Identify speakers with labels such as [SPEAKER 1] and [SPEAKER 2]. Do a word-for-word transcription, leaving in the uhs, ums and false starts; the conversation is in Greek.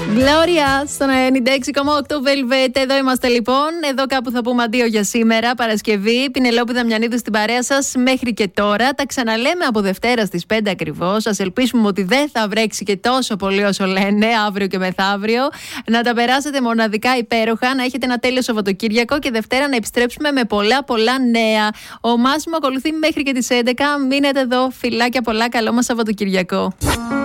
[SPEAKER 1] Γκλώρια στον ενενήντα έξι κόμμα οκτώ Velvet. Εδώ είμαστε λοιπόν. Εδώ κάπου θα πούμε αντίο για σήμερα, Παρασκευή. Πινελόπη Δαμιανίδου στην παρέα σας μέχρι και τώρα. Τα ξαναλέμε από Δευτέρα στις πέντε ακριβώς. Ας ελπίσουμε ότι δεν θα βρέξει και τόσο πολύ όσο λένε αύριο και μεθαύριο. Να τα περάσετε μοναδικά υπέροχα, να έχετε ένα τέλειο Σαββατοκύριακο και Δευτέρα να επιστρέψουμε με πολλά πολλά νέα. Ο Μάσιμο ακολουθεί μέχρι και τις έντεκα. Μείνετε εδώ. Φιλάκια πολλά. Καλό μας Σαββατοκύριακο.